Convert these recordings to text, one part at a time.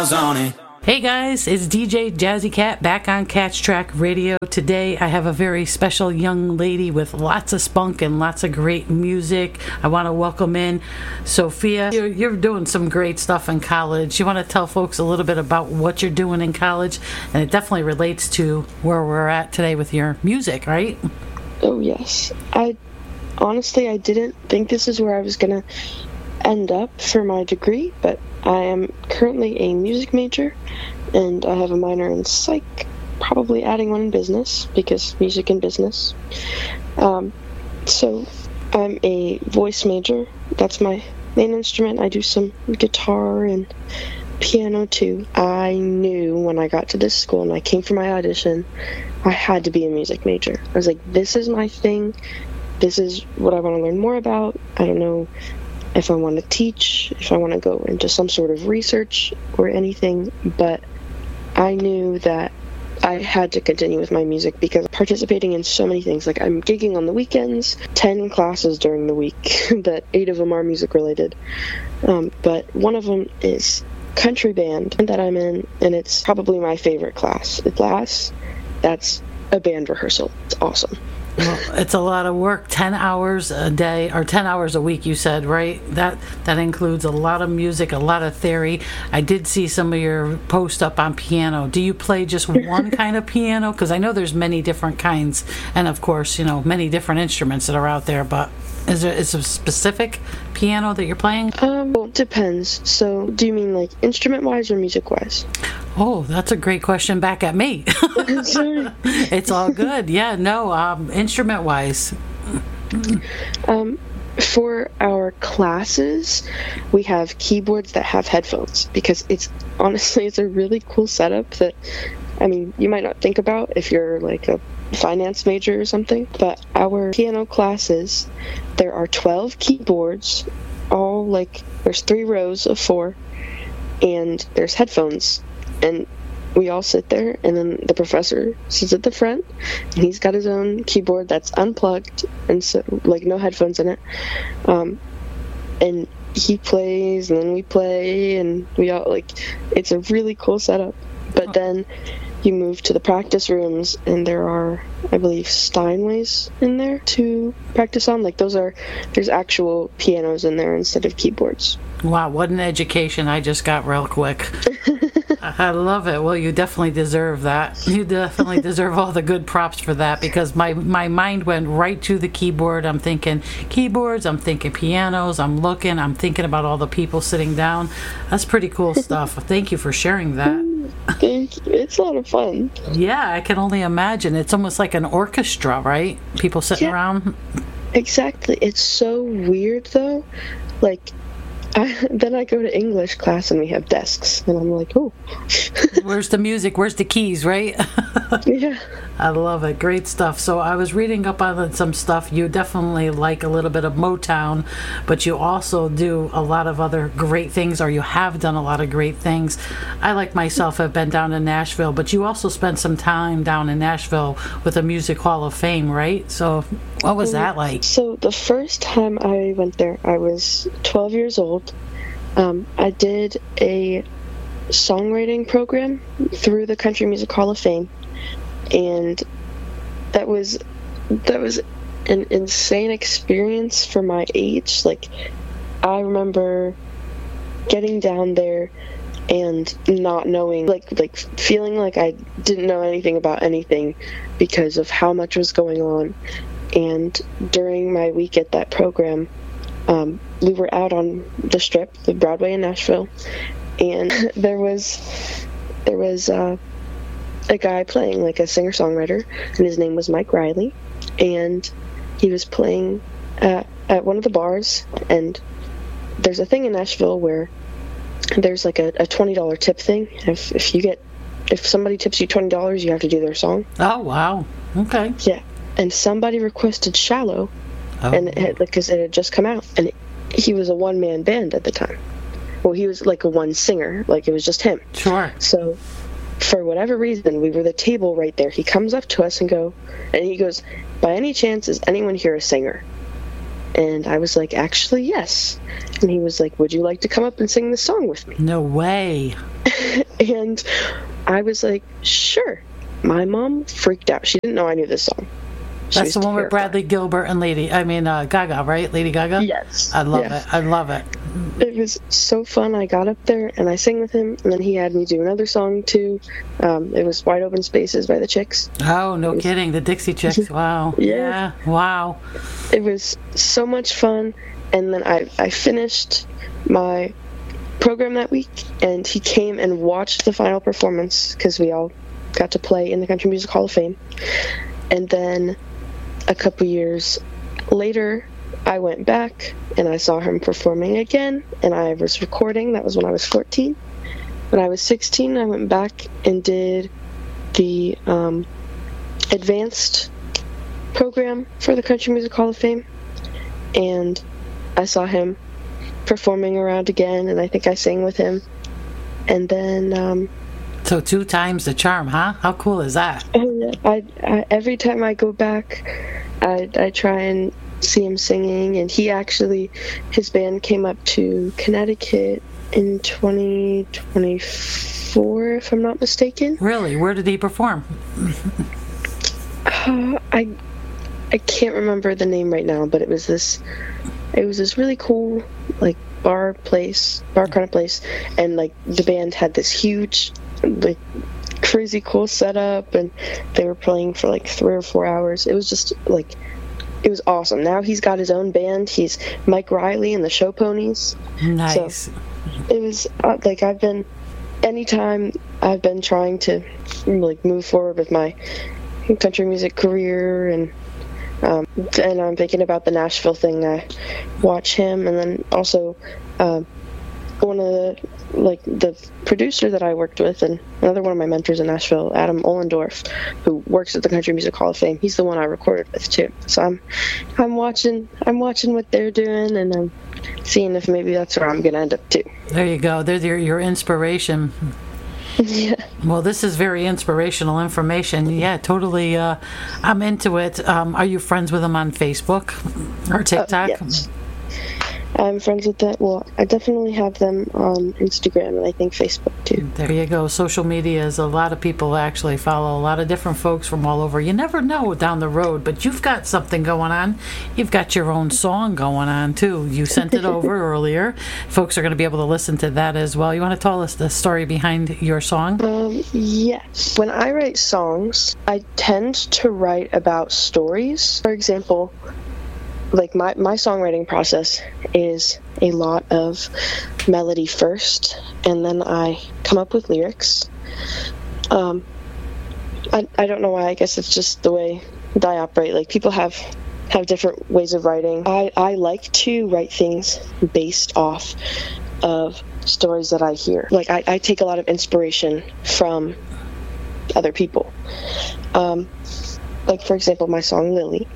miles on it. Hey guys, it's DJ Jazzy Cat back on Catch Track Radio. Today I have a very special young lady with lots of spunk and lots of great music. I want to welcome in Sophia. You're doing some great stuff in college. You want to tell folks a little bit about what you're doing in college? And it definitely relates to where we're at today with your music, right? Oh, yes. I didn't think this is where I was going to end up for my degree, but I am currently a music major, and I have a minor in psych, probably adding one in business, because music and business. So I'm a voice major. That's my main instrument. I do some guitar and piano too. I knew when I got to this school and I came for my audition, I had to be a music major. I was like, this is my thing. This is what I want to learn more about. I don't know if I want to teach, if I want to go into some sort of research or anything, but I knew that I had to continue with my music because I'm participating in so many things. Like, I'm gigging on the weekends, 10 classes during the week, but 8 of them are music related. But one of them is country band that I'm in, and it's probably my favorite class. That's a band rehearsal. It's awesome. Well, it's a lot of work. 10 hours a day, or 10 hours a week, you said, right? That includes a lot of music, a lot of theory. I did see some of your posts up on piano. Do you play just one kind of piano? Because I know there's many different kinds, and of course, many different instruments that are out there, but is there a specific piano that you're playing? Well, it depends. So, do you mean like instrument-wise or music-wise? Oh, that's a great question back at me. Sorry. It's all good. Yeah, no, instrument-wise. For our classes, we have keyboards that have headphones because it's a really cool setup that, you might not think about if you're like a finance major or something, but our piano classes, there are 12 keyboards, there's 3 rows of 4, and there's headphones. And we all sit there, and then the professor sits at the front, and he's got his own keyboard that's unplugged, and so, no headphones in it. And he plays, and then we play, and we all, it's a really cool setup. But then you move to the practice rooms, and there are, I believe, Steinways in there to practice on. There's actual pianos in there instead of keyboards. Wow, what an education I just got real quick. I love it. Well, you definitely deserve that. You definitely deserve all the good props for that, because my mind went right to the keyboard. I'm thinking keyboards, I'm thinking pianos, I'm thinking about all the people sitting down. That's pretty cool stuff. Thank you for sharing that. Thank you. It's a lot of fun. Yeah, I can only imagine. It's almost like an orchestra, right? People sitting around. Exactly. It's so weird, though. Then I go to English class and we have desks, and I'm like, oh. Where's the music? Where's the keys, right? Yeah. I love it. Great stuff. So I was reading up on some stuff. You definitely like a little bit of Motown, but you also do a lot of other great things, or you have done a lot of great things. I, like myself, have been down in Nashville, but you also spent some time down in Nashville with the Music Hall of Fame, right? So what was that like? So the first time I went there, I was 12 years old. I did a songwriting program through the Country Music Hall of Fame, and that was an insane experience for my age. I remember getting down there and not knowing, feeling like I didn't know anything about anything because of how much was going on. And during my week at that program, we were out on the Strip, the Broadway in Nashville, and there was a guy playing, a singer-songwriter, and his name was Mike Riley, and he was playing at one of the bars. And there's a thing in Nashville where there's a $20 tip thing. If somebody tips you $20, you have to do their song. Oh, wow. Okay. Yeah. And somebody requested Shallow, and because it had just come out, and he was a one-man band at the time. Well, he was a one singer, it was just him. Sure. So, for whatever reason, we were the table right there. He comes up to us and he goes, by any chance, is anyone here a singer? And I was like, actually, yes. And he was like, would you like to come up and sing this song with me? No way. And I was like, sure. My mom freaked out. She didn't know I knew this song. That's the one with Bradley Gilbert and Gaga, right? Lady Gaga? Yes. I love it. I love it. It was so fun. I got up there and I sang with him, and then he had me do another song too. It was Wide Open Spaces by the Chicks. Oh, no kidding. The Dixie Chicks. Wow. Yeah. Wow. It was so much fun. And then I finished my program that week, and he came and watched the final performance because we all got to play in the Country Music Hall of Fame. And then a couple years later, I went back and I saw him performing again, and I was recording. That was when I was 14. When I was 16, I went back and did the advanced program for the Country Music Hall of Fame, and I saw him performing around again, and I think I sang with him. And then so 2 times the charm, huh? How cool is that? I every time I go back, I try and see him singing, and his band came up to Connecticut in 2024, if I'm not mistaken. Really? Where did he perform? I can't remember the name right now, but it was this really cool, like, bar kind of place, and like the band had this huge, like, crazy cool setup, and they were playing for like 3 or 4 hours. It was just like, it was awesome. Now he's got his own band. He's Mike Riley and the Show Ponies. Nice. So it was like, anytime I've been trying to like move forward with my country music career, and I'm thinking about the Nashville thing, I watch him. And then also one of the producer that I worked with, and another one of my mentors in Nashville, Adam Ollendorf, who works at the Country Music Hall of Fame. He's the one I recorded with too. So I'm watching what they're doing, and I'm seeing if maybe that's where I'm gonna end up too. There you go. There's your inspiration. Yeah. Well, this is very inspirational information. Yeah, totally. I'm into it. Are you friends with them on Facebook or TikTok? Yes. I'm friends with that. Well, I definitely have them on Instagram, and I think Facebook too. There you go. Social media is a lot of people actually follow a lot of different folks from all over. You never know down the road, but you've got something going on. You've got your own song going on too. You sent it over earlier. Folks are going to be able to listen to that as well. You want to tell us the story behind your song? Yes. When I write songs, I tend to write about stories. For example, like my songwriting process is a lot of melody first, and then I come up with lyrics. I don't know why. I guess it's just the way that I operate. Like, people have different ways of writing. I like to write things based off of stories that I hear. Like, I take a lot of inspiration from other people. Like, for example, my song Lily.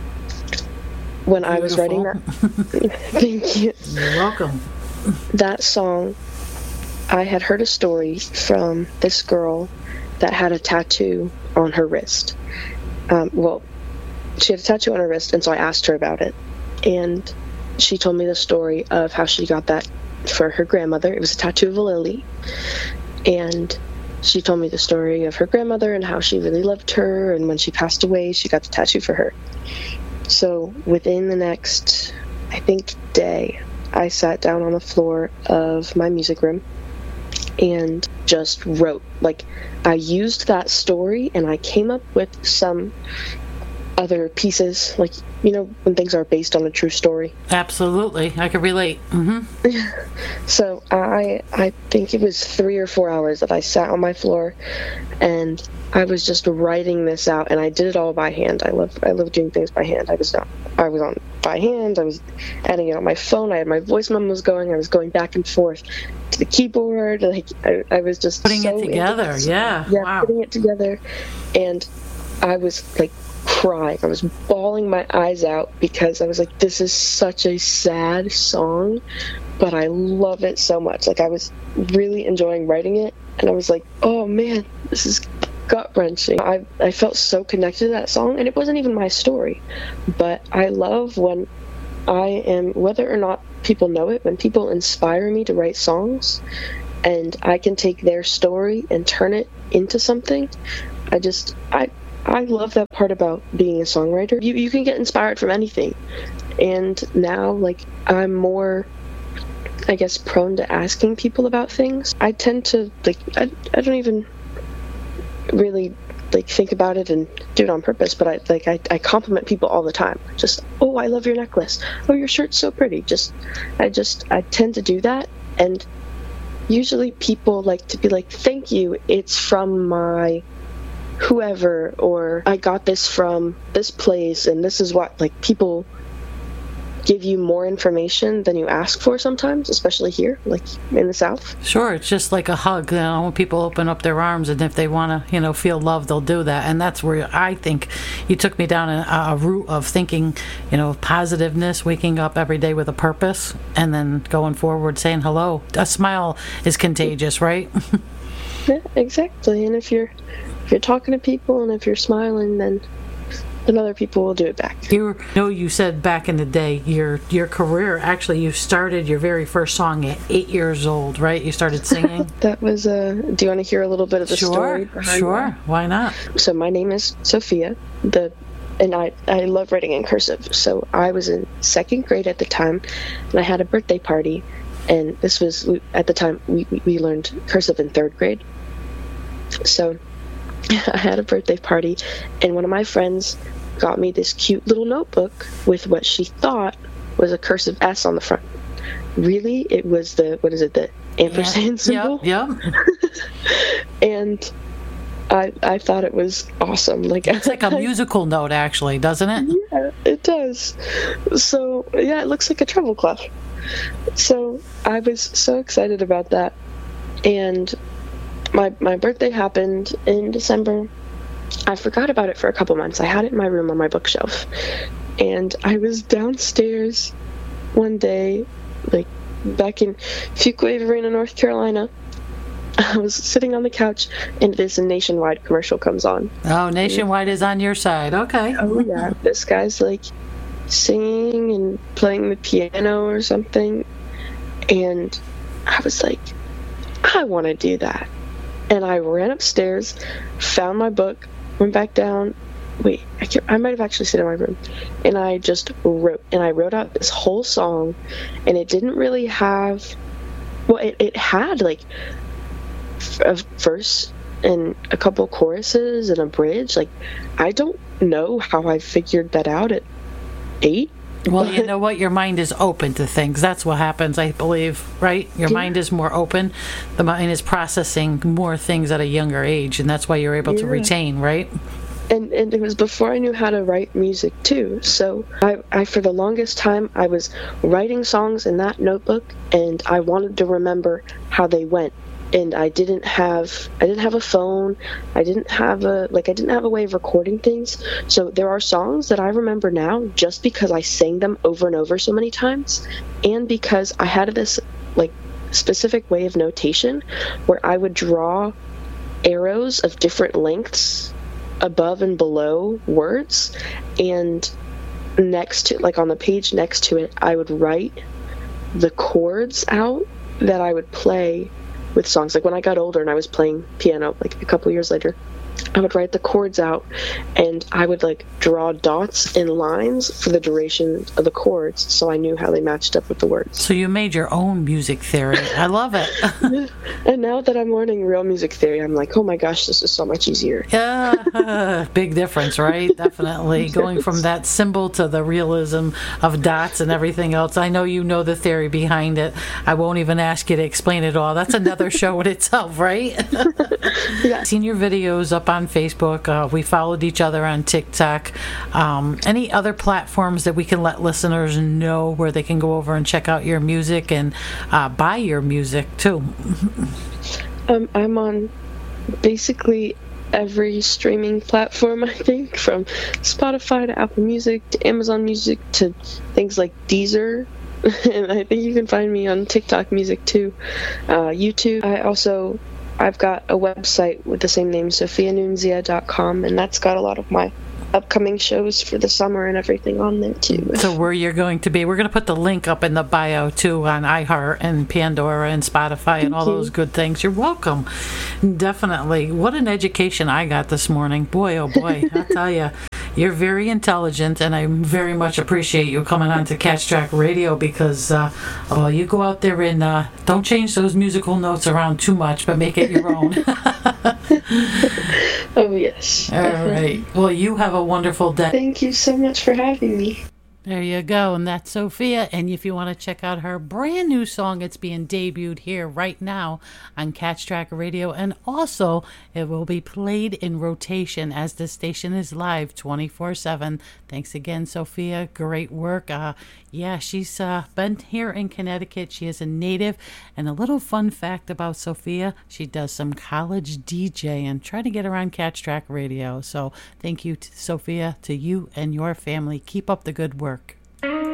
When Beautiful. I was writing that, thank you. You're welcome. That song, I had heard a story from this girl that had a tattoo on her wrist. Well, she had a tattoo on her wrist, and so I asked her about it. And she told me the story of how she got that for her grandmother. It was a tattoo of a lily. And she told me the story of her grandmother and how she really loved her, and when she passed away, she got the tattoo for her. So within the next, I think, day, I sat down on the floor of my music room and just wrote. Like, I used that story, and I came up with some other pieces, like, you know, when things are based on a true story. Absolutely. I can relate. Mm-hmm. So I think it was 3 or 4 hours that I sat on my floor, and I was just writing this out, and I did it all by hand. I love doing things by hand. I was on by hand. I was adding it on my phone. I had my voice memos going. I was going back and forth to the keyboard. Like, I was just putting it together. Yeah. Wow. Putting it together, and I was like crying. I was bawling my eyes out because I was like, this is such a sad song, but I love it so much. Like, I was really enjoying writing it, and I was like, oh man, this is gut-wrenching. I felt so connected to that song, and it wasn't even my story, but I love when I am, whether or not people know it, when people inspire me to write songs and I can take their story and turn it into something, I love that part about being a songwriter. You can get inspired from anything. And now, like, I'm more, I guess, prone to asking people about things. I tend to, like, I don't even really, like, think about it and do it on purpose, but I compliment people all the time. Just, oh, I love your necklace. Oh, your shirt's so pretty. I tend to do that. And usually people like to be like, thank you, it's from my whoever, or I got this from this place, and this is what, like, people give you more information than you ask for sometimes, especially here, like in the South. Sure, it's just like a hug. When people open up their arms, and if they want to, feel love, they'll do that. And that's where I think you took me down a route of thinking, positiveness, waking up every day with a purpose, and then going forward saying hello. A smile is contagious, right? Yeah, exactly. And if you're talking to people and if you're smiling, then other people will do it back. You said back in the day, your career, actually, you started your very first song at 8 years old, right? You started singing? That was, do you want to hear a little bit of the story behind Sure, that? Why not? So my name is Sophia, and I love writing in cursive. So I was in second grade at the time, and I had a birthday party, and this was, at the time, we learned cursive in third grade. So I had a birthday party, and one of my friends got me this cute little notebook with what she thought was a cursive S on the front. Really, it was the ampersand symbol? Yeah. And I thought it was awesome. It's like a musical note, actually, doesn't it? Yeah, it does. So, yeah, it looks like a treble clef. So I was so excited about that. And my birthday happened in December. I forgot about it for a couple months. I had it in my room on my bookshelf. And I was downstairs one day, like back in Fuquay-Varina, North Carolina. I was sitting on the couch, and this Nationwide commercial comes on. Oh, Nationwide is on your side. Okay. Oh, yeah. This guy's, like, singing and playing the piano or something. And I was like, I want to do that. And I ran upstairs, found my book, went back down. Wait, I might have actually sat in my room. And I just wrote. And I wrote out this whole song. And it didn't really have... Well, it had, like, a verse and a couple choruses and a bridge. Like, I don't know how I figured that out at 8. Well, you know what? Your mind is open to things. That's what happens, I believe, right? Your mind is more open. The mind is processing more things at a younger age, and that's why you're able to retain, right? And it was before I knew how to write music, too. So I for the longest time, I was writing songs in that notebook, and I wanted to remember how they went. And I didn't have a phone. I didn't have a way of recording things. So there are songs that I remember now just because I sang them over and over so many times, and because I had this, like, specific way of notation where I would draw arrows of different lengths above and below words, and next to, like, on the page next to it, I would write the chords out that I would play with songs. Like, when I got older and I was playing piano, like a couple years later, I would write the chords out, and I would, like, draw dots and lines for the duration of the chords, so I knew how they matched up with the words. So you made your own music theory. I love it. And now that I'm learning real music theory, I'm like, oh my gosh, this is so much easier. Yeah, big difference, right? Definitely. Going from that symbol to the realism of dots and everything else. I know you know the theory behind it. I won't even ask you to explain it all. That's another show in itself, right? Yeah. Seen your videos up on Facebook. We followed each other on TikTok. Any other platforms that we can let listeners know where they can go over and check out your music and buy your music too? I'm on basically every streaming platform, I think, from Spotify to Apple Music to Amazon Music to things like Deezer. And I think you can find me on TikTok Music too. YouTube. I've got a website with the same name, sophianunzia.com, and that's got a lot of my upcoming shows for the summer and everything on there too. So where you're going to be, we're going to put the link up in the bio too on iHeart and Pandora and Spotify and all those good things. You're welcome. Definitely. What an education I got this morning. Boy, oh boy, I'll tell you. You're very intelligent, and I very much appreciate you coming on to Catch Track Radio because, well, you go out there and don't change those musical notes around too much, but make it your own. Oh, yes. All right. Well, you have a wonderful day. Thank you so much for having me. There you go, and that's Sophia. And if you want to check out her brand new song, it's being debuted here right now on Catch Track Radio, and also it will be played in rotation as the station is live 24/7. Thanks again, Sophia. Great work. Yeah, she's been here in Connecticut. She is a native, and a little fun fact about Sophia: she does some college DJ and try to get her on Catch Track Radio. So thank you, Sophia, to you and your family. Keep up the good work.